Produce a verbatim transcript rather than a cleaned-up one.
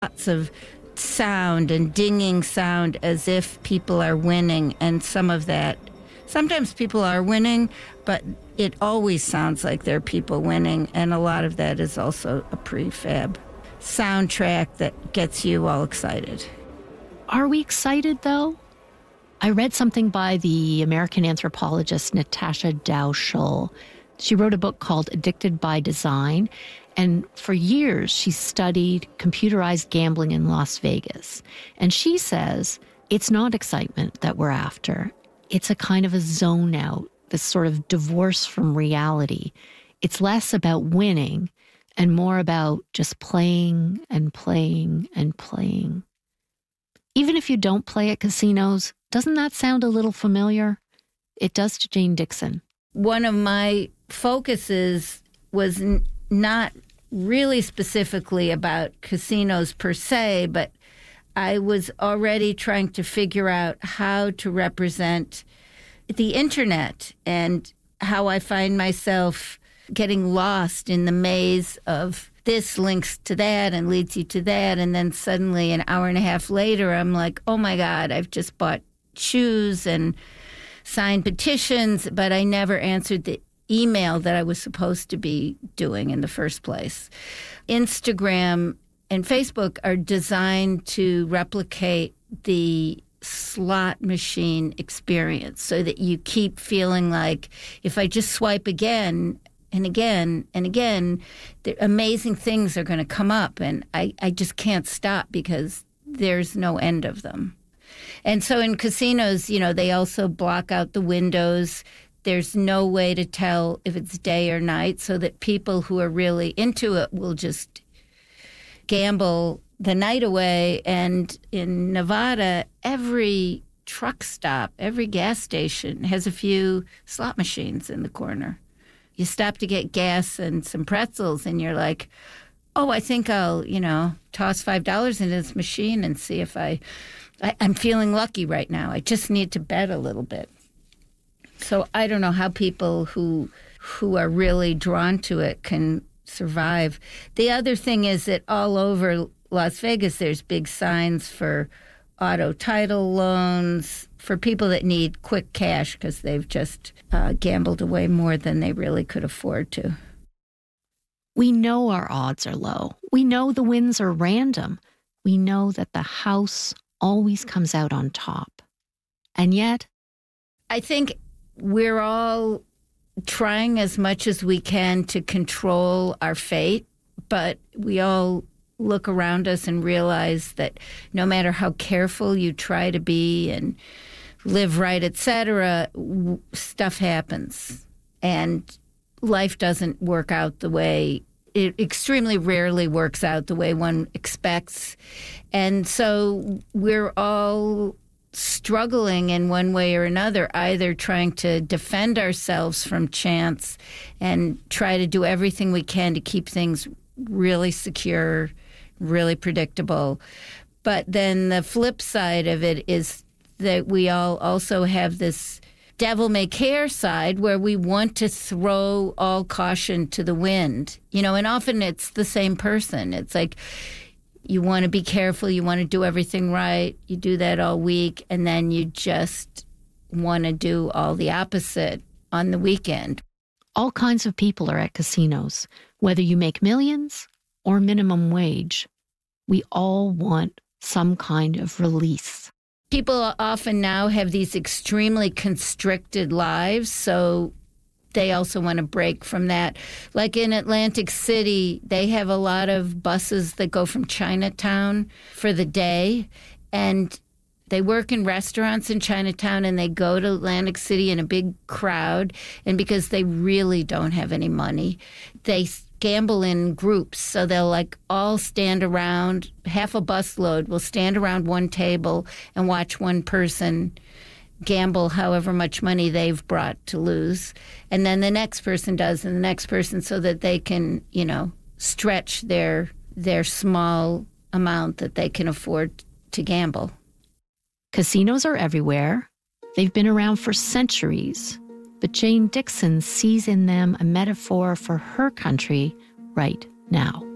lots of sound and dinging sound as if people are winning, and some of that, sometimes people are winning, but it always sounds like there are people winning, and a lot of that is also a prefab soundtrack that gets you all excited. Are we excited, though? I read something by the American anthropologist Natasha Dow Schull. She wrote a book called Addicted by Design, and for years she studied computerized gambling in Las Vegas. And she says it's not excitement that we're after. It's a kind of a zone out, this sort of divorce from reality. It's less about winning and more about just playing and playing and playing. Even if you don't play at casinos, doesn't that sound a little familiar? It does to Jane Dixon. One of my focuses was n- not really specifically about casinos per se, but I was already trying to figure out how to represent the internet and how I find myself getting lost in the maze of this links to that and leads you to that. And then suddenly an hour and a half later, I'm like, oh my God, I've just bought shoes and signed petitions, but I never answered the email that I was supposed to be doing in the first place. Instagram and Facebook are designed to replicate the slot machine experience so that you keep feeling like if I just swipe again and again and again, the amazing things are going to come up, and I, I just can't stop because there's no end of them. And so in casinos, you know, they also block out the windows. There's no way to tell if it's day or night, so that people who are really into it will just gamble the night away. And in Nevada, every truck stop, every gas station has a few slot machines in the corner. You stop to get gas and some pretzels, and you're like, oh, I think I'll, you know, toss five dollars into this machine and see if I, I, I'm feeling lucky right now. I just need to bet a little bit. So I don't know how people who who are really drawn to it can survive. The other thing is that all over Las Vegas, there's big signs for auto title loans for people that need quick cash because they've just uh, gambled away more than they really could afford to. We know our odds are low. We know the wins are random. We know that the house always comes out on top. And yet, I think we're all trying as much as we can to control our fate, but we all look around us and realize that no matter how careful you try to be and live right, et cetera, w- stuff happens. And life doesn't work out the way, it extremely rarely works out the way one expects. And so we're all struggling in one way or another, either trying to defend ourselves from chance and try to do everything we can to keep things really secure, really predictable. But then the flip side of it is that we all also have this devil-may-care side where we want to throw all caution to the wind. You know, and often it's the same person. It's like you want to be careful, you want to do everything right, you do that all week, and then you just want to do all the opposite on the weekend. All kinds of people are at casinos, whether you make millions or minimum wage. We all want some kind of release. People often now have these extremely constricted lives, so they also want to break from that. Like in Atlantic City, they have a lot of buses that go from Chinatown for the day, and they work in restaurants in Chinatown, and they go to Atlantic City in a big crowd, and because they really don't have any money, they gamble in groups. So they'll like all stand around, half a busload will stand around one table and watch one person gamble however much money they've brought to lose. And then the next person does, and the next person, so that they can, you know, stretch their their small amount that they can afford to gamble. Casinos are everywhere. They've been around for centuries. But Jane Dixon sees in them a metaphor for her country right now.